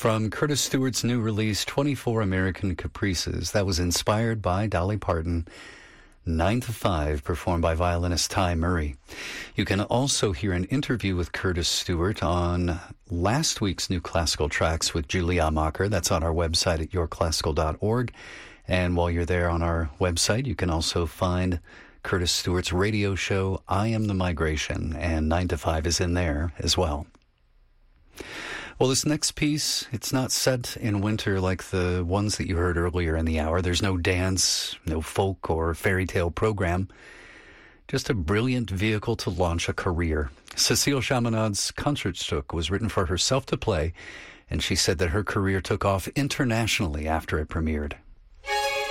From Curtis Stewart's new release, 24 American Caprices. That was inspired by Dolly Parton. 9 to 5, performed by violinist Ty Murray. You can also hear an interview with Curtis Stewart on last week's New Classical Tracks with Julia Macher. That's on our website at yourclassical.org. And while you're there on our website, you can also find Curtis Stewart's radio show, I Am the Migration, and 9 to 5 is in there as well. Well, this next piece, it's not set in winter like the ones that you heard earlier in the hour. There's no dance, no folk or fairy tale program. Just a brilliant vehicle to launch a career. Cécile Chaminad's Concertstück was written for herself to play, and she said that her career took off internationally after it premiered.